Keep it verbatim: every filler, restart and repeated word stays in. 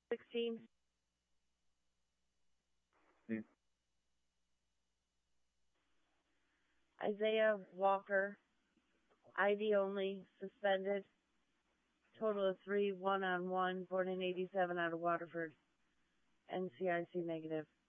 sixteen. Hmm. Isaiah Walker, I D only, suspended. Total of three, one on one, born in eighty-seven out of Waterford. N C I C negative.